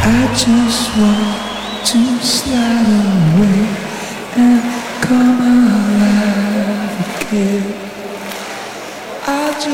I just want to slide away and come alive again.